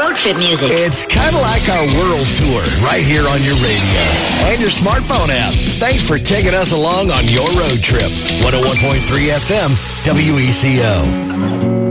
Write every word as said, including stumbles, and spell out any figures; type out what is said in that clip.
road trip music. It's kind of like our world tour right here on your radio and your smartphone app. Thanks for taking us along on your road trip. one oh one point three F M, W E C O.